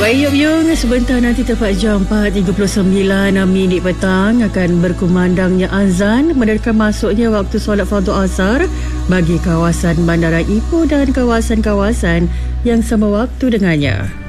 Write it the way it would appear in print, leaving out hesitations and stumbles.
Baik, Yung, sebentar nanti tepat jam 4.39 petang akan berkumandangnya azan menandakan masuknya waktu solat fardu asar bagi kawasan Bandara Ipoh dan kawasan-kawasan yang sama waktu dengannya.